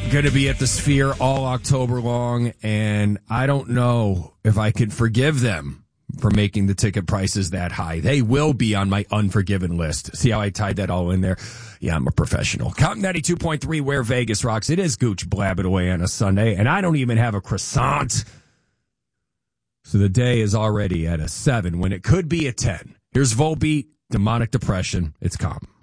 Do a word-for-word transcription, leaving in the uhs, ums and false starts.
going to be at the Sphere all October long, and I don't know if I could forgive them for making the ticket prices that high. They will be on my unforgiven list. See how I tied that all in there? Yeah, I'm a professional. Count ninety-two point three where Vegas rocks. It is Gooch blabbing away on a Sunday, and I don't even have a croissant. So the day is already at a seven when it could be a ten. Here's Volbeat, Demonic Depression. It's calm.